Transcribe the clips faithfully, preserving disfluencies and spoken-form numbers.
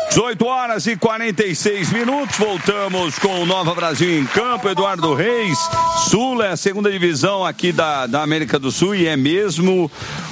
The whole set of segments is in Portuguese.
dezoito horas e quarenta e seis minutos, voltamos com o Nova Brasil em campo. Eduardo Reis, Sula é a segunda divisão aqui da, da América do Sul e é mesmo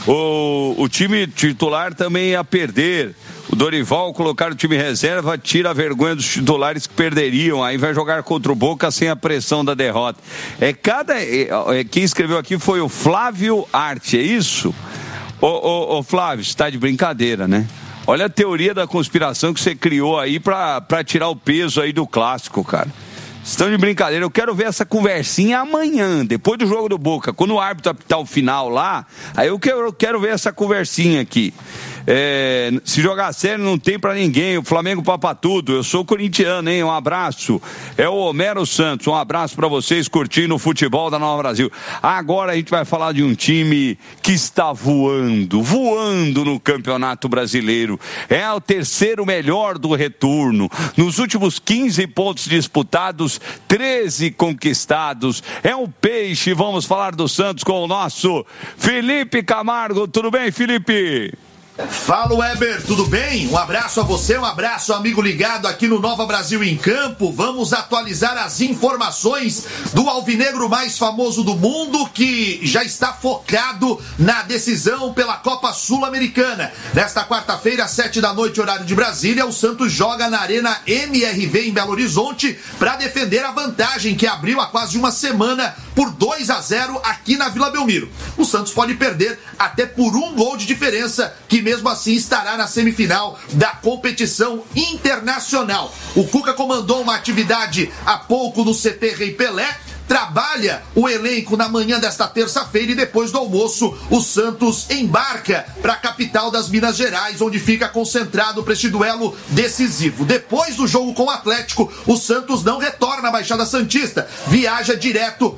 o, o time titular também a perder. O Dorival colocar o time reserva, tira a vergonha dos titulares que perderiam, aí vai jogar contra o Boca sem a pressão da derrota. É cada, é, é, quem escreveu aqui foi o Flávio Arte, é isso? Ô, ô, ô Flávio, você tá de brincadeira, né? Olha a teoria da conspiração que você criou aí pra, pra tirar o peso aí do clássico, cara. Estão de brincadeira. Eu quero ver essa conversinha amanhã, depois do jogo do Boca. Quando o árbitro apitar o final lá, aí eu quero, eu quero ver essa conversinha aqui. É, se jogar sério não tem pra ninguém, o Flamengo papa tudo. Eu sou corintiano, hein? Um abraço. É o Homero Santos, um abraço pra vocês curtindo o futebol da Nova Brasil. Agora a gente vai falar de um time que está voando, voando no Campeonato Brasileiro. É o terceiro melhor do retorno. Nos últimos quinze pontos disputados, treze conquistados. É um peixe. Vamos falar do Santos com o nosso Felipe Camargo. Tudo bem, Felipe? Fala, Weber, tudo bem? Um abraço a você, um abraço, amigo ligado aqui no Nova Brasil em Campo. Vamos atualizar as informações do alvinegro mais famoso do mundo, que já está focado na decisão pela Copa Sul-Americana. Nesta quarta-feira, às sete da noite, horário de Brasília, o Santos joga na Arena M R V em Belo Horizonte para defender a vantagem que abriu há quase uma semana por dois a zero aqui na Vila Belmiro. O Santos pode perder até por um gol de diferença, que mesmo assim estará na semifinal da competição internacional. O Cuca comandou uma atividade há pouco no C T Rei Pelé, trabalha o elenco na manhã desta terça-feira e depois do almoço o Santos embarca para a capital das Minas Gerais, onde fica concentrado para este duelo decisivo. Depois do jogo com o Atlético, o Santos não retorna à Baixada Santista, viaja direto